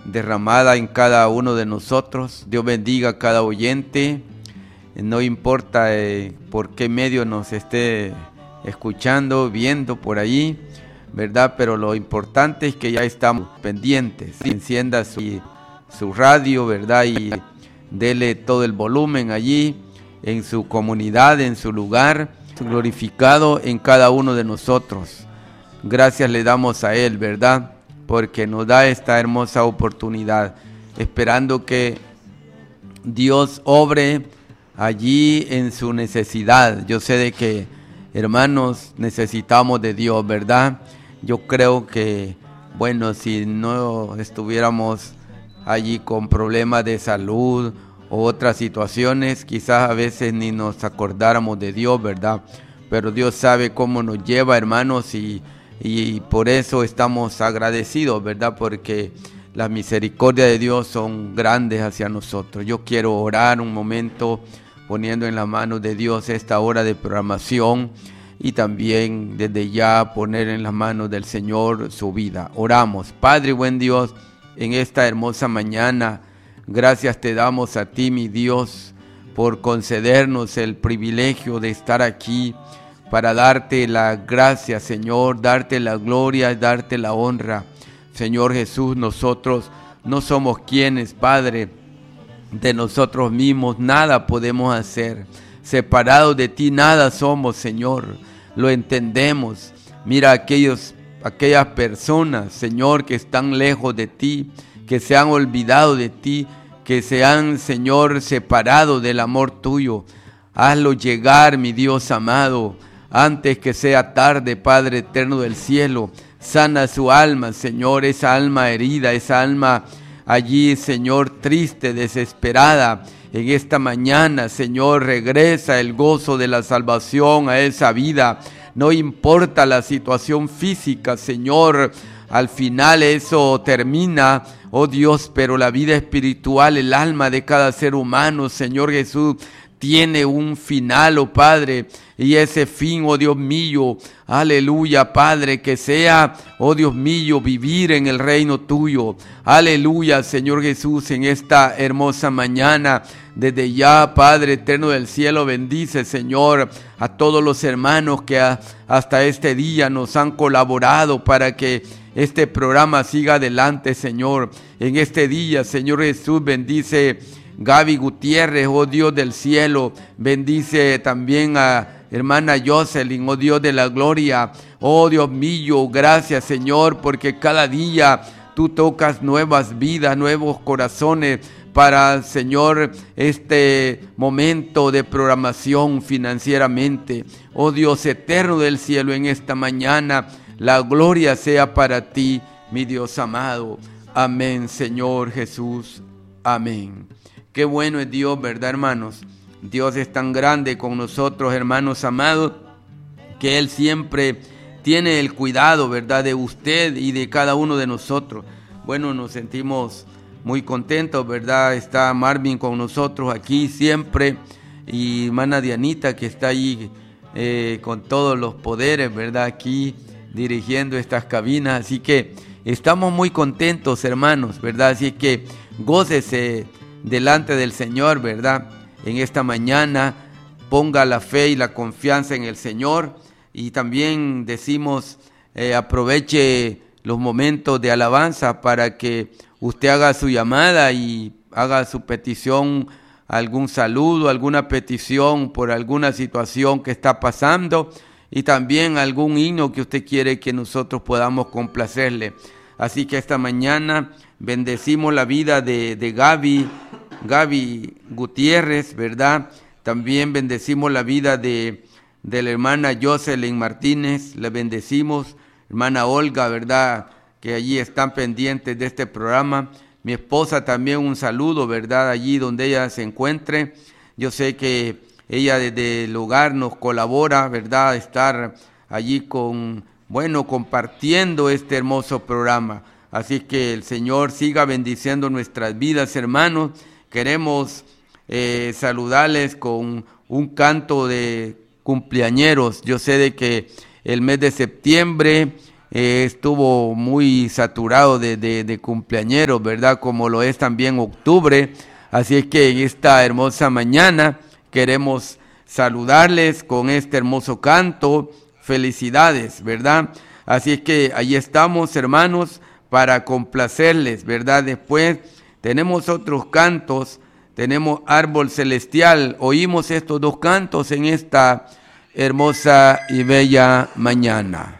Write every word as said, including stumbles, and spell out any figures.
derramada en cada uno de nosotros. Dios bendiga a cada oyente, no importa eh, por qué medio nos esté escuchando, viendo por ahí, ¿verdad? Pero lo importante es que ya estamos pendientes. Encienda su, su radio, ¿verdad? Y dele todo el volumen allí, en su comunidad, en su lugar, glorificado en cada uno de nosotros. Gracias le damos a Él, ¿verdad? Porque nos da esta hermosa oportunidad, esperando que Dios obre allí en su necesidad. Yo sé de que, hermanos, necesitamos de Dios, ¿verdad? Yo creo que, bueno, si no estuviéramos allí con problemas de salud o otras situaciones, quizás a veces ni nos acordáramos de Dios, ¿verdad? Pero Dios sabe cómo nos lleva, hermanos, y, y por eso estamos agradecidos, ¿verdad? Porque las misericordias de Dios son grandes hacia nosotros. Yo quiero orar un momento poniendo en las manos de Dios esta hora de programación y también desde ya poner en las manos del Señor su vida. Oramos. Padre buen Dios, en esta hermosa mañana, gracias te damos a ti, mi Dios, por concedernos el privilegio de estar aquí para darte la gracia, Señor, darte la gloria, darte la honra. Señor Jesús, nosotros no somos quienes, Padre, de nosotros mismos, nada podemos hacer. Separados de ti, nada somos, Señor. Lo entendemos. Mira aquellos, aquellas personas, Señor, que están lejos de ti, que se han olvidado de ti, que se han, Señor, separado del amor tuyo. Hazlo llegar, mi Dios amado, antes que sea tarde, Padre eterno del cielo. Sana su alma, Señor, esa alma herida, esa alma allí, Señor, triste, desesperada. En esta mañana, Señor, regresa el gozo de la salvación a esa vida. No importa la situación física, Señor, al final eso termina, oh Dios, pero la vida espiritual, el alma de cada ser humano, Señor Jesús, tiene un final, oh Padre, y ese fin, oh Dios mío, aleluya, Padre, que sea, oh Dios mío, vivir en el reino tuyo. Aleluya, Señor Jesús, en esta hermosa mañana, desde ya, Padre eterno del cielo, bendice, Señor, a todos los hermanos que a, hasta este día nos han colaborado para que este programa siga adelante, Señor. En este día, Señor Jesús, bendice Gaby Gutiérrez, oh Dios del cielo, bendice también a hermana Jocelyn, oh Dios de la gloria, oh Dios mío, gracias Señor, porque cada día tú tocas nuevas vidas, nuevos corazones para, Señor, este momento de programación financieramente. Oh Dios eterno del cielo, en esta mañana, la gloria sea para ti, mi Dios amado. Amén, Señor Jesús. Amén. Qué bueno es Dios, ¿verdad, hermanos? Dios es tan grande con nosotros, hermanos amados, que Él siempre tiene el cuidado, ¿verdad?, de usted y de cada uno de nosotros. Bueno, nos sentimos muy contentos, ¿verdad? Está Marvin con nosotros aquí siempre, y hermana Dianita, que está ahí eh, con todos los poderes, ¿verdad?, aquí dirigiendo estas cabinas. Así que estamos muy contentos, hermanos, ¿verdad? Así que gócese delante del Señor, ¿verdad? En esta mañana ponga la fe y la confianza en el Señor, y también decimos eh, aproveche los momentos de alabanza para que usted haga su llamada y haga su petición, algún saludo, alguna petición por alguna situación que está pasando, y también algún himno que usted quiere que nosotros podamos complacerle. Así que esta mañana bendecimos la vida de, de Gaby, Gaby Gutiérrez, ¿verdad? También bendecimos la vida de, de la hermana Jocelyn Martínez, le bendecimos, hermana Olga, ¿verdad?, que allí están pendientes de este programa. Mi esposa también un saludo, ¿verdad?, allí donde ella se encuentre. Yo sé que ella desde el hogar nos colabora, ¿verdad?, estar allí con, bueno, compartiendo este hermoso programa. Así que el Señor siga bendiciendo nuestras vidas, hermanos. Queremos eh, saludarles con un canto de cumpleañeros. Yo sé de que el mes de septiembre eh, estuvo muy saturado de, de, de cumpleañeros, ¿verdad? Como lo es también octubre. Así es que en esta hermosa mañana queremos saludarles con este hermoso canto. Felicidades, ¿verdad? Así es que ahí estamos, hermanos, para complacerles, ¿verdad? Después tenemos otros cantos, tenemos Árbol Celestial. Oímos estos dos cantos en esta hermosa y bella mañana.